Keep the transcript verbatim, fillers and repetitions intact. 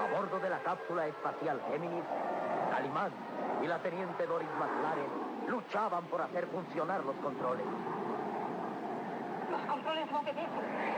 bordo de la cápsula espacial Géminis, Calimán y la teniente Doris McLaren luchaban por hacer funcionar los controles. Los controles no obedecen.